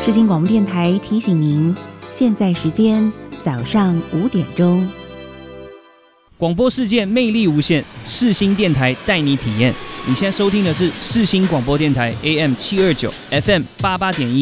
世新广播电台提醒您，现在时间早上5点钟。 广播世界魅力无限，世新电台带你体验。你现在收听的是世新广播电台 AM729 FM88.1